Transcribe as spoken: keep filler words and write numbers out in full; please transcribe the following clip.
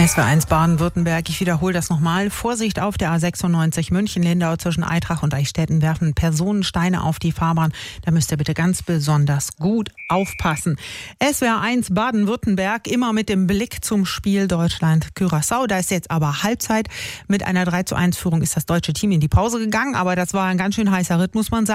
S W R eins Baden-Württemberg, ich wiederhole das nochmal. Vorsicht auf der A sechsundneunzig München-Lindau zwischen Eitrach und Eichstätten werfen Personen Steine auf die Fahrbahn. Da müsst ihr bitte ganz besonders gut aufpassen. S W R eins Baden-Württemberg, immer mit dem Blick zum Spiel Deutschland-Curaçao. Da ist jetzt aber Halbzeit. Mit einer drei zu eins Führung ist das deutsche Team in die Pause gegangen, aber das war ein ganz schön heißer Ritt, muss man sagen.